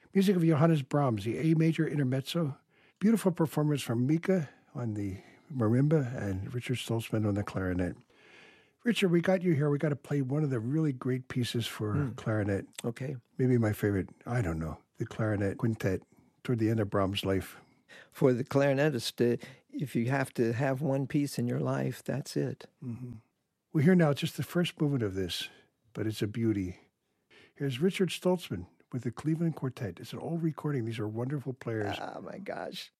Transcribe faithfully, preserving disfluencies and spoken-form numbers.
Music of Johannes Brahms, the A major intermezzo. Beautiful performance from Mika on the marimba and Richard Stoltzman on the clarinet. Richard, we got you here. We got to play one of the really great pieces for mm. clarinet. Okay. Maybe my favorite, I don't know, the clarinet quintet toward the end of Brahms' life. For the clarinetist, uh, if you have to have one piece in your life, that's it. Mm-hmm. We hear now just the first movement of this, but it's a beauty. Here's Richard Stoltzman with the Cleveland Quartet. It's an old recording. These are wonderful players. Oh, my gosh.